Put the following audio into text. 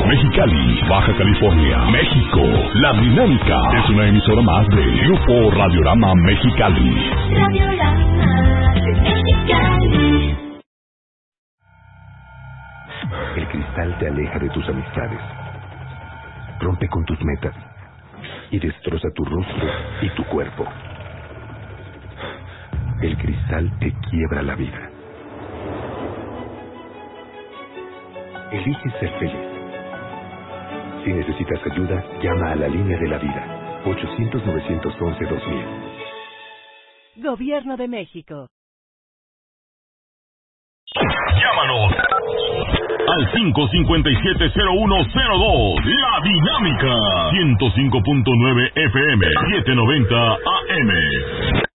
Mexicali, Baja California, México. La Dinámica es una emisora más de Grupo Radiorama Mexicali. Radiorama Mexicali. El cristal te aleja de tus amistades, rompe con tus metas y destroza tu rostro y tu cuerpo. El cristal te quiebra la vida. Elige ser feliz. Si necesitas ayuda, llama a la línea de la vida. 800-911-2000. Gobierno de México. Llámanos al 557-0102. La Dinámica. 105.9 FM, 790 AM.